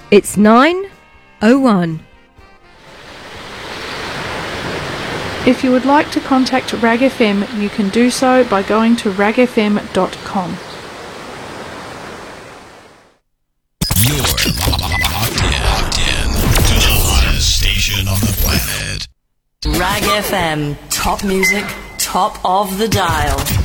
It's 9:01. If you would like to contact RAG FM, you can do so by going to ragfm.com. You're locked in to the hottest station on the planet. RAG FM. Top music, top of the dial.